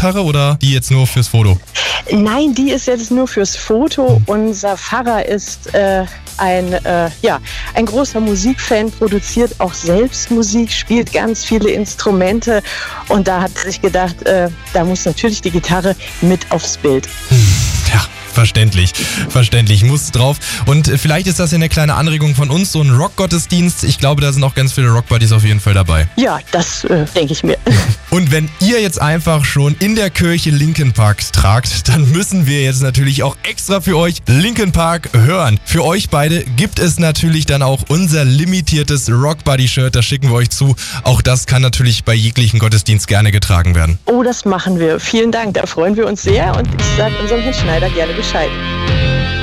Gitarre oder die jetzt nur fürs Foto? Nein, die ist jetzt nur fürs Foto. Unser Pfarrer ist ein großer Musikfan, produziert auch selbst Musik, spielt ganz viele Instrumente und da hat er sich gedacht, da muss natürlich die Gitarre mit aufs Bild. Ja. Verständlich, muss drauf. Und vielleicht ist das ja eine kleine Anregung von uns, so ein Rockgottesdienst. Ich glaube, da sind auch ganz viele Rockbuddies auf jeden Fall dabei. Ja, das denke ich mir. Und wenn ihr jetzt einfach schon in der Kirche Linkin Park tragt, dann müssen wir jetzt natürlich auch extra für euch Linkin Park hören. Für euch beide gibt es natürlich dann auch unser limitiertes Rockbuddy-Shirt, das schicken wir euch zu. Auch das kann natürlich bei jeglichen Gottesdienst gerne getragen werden. Oh, das machen wir. Vielen Dank, da freuen wir uns sehr und ich sage unserem Herrn Schneider gerne Bescheid.